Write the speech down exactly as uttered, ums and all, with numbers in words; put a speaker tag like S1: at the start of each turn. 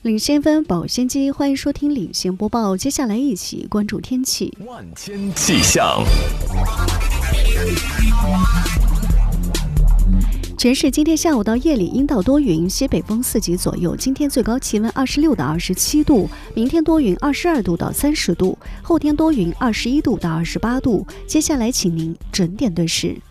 S1: 领先分保鲜机，欢迎收听领先播报。接下来一起关注天气。
S2: 万千气象。
S1: 全市今天下午到夜里阴到多云，西北风四级左右。今天最高气温二十六到二十七度，明天多云二十二度到三十度，后天多云二十一度到二十八度。接下来请您准点对时。